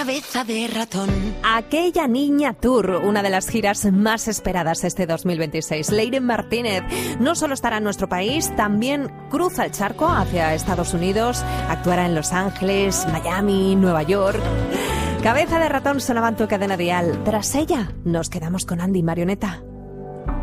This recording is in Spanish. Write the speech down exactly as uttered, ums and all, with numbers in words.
Cabeza de ratón. Aquella Niña Tour, una de las giras más esperadas este dos mil veintiséis. Leire Martínez no solo estará en nuestro país, también cruza el charco hacia Estados Unidos, actuará en Los Ángeles, Miami, Nueva York. Cabeza de ratón sonaba en tu cadena dial. Tras ella, nos quedamos con Andy Marioneta.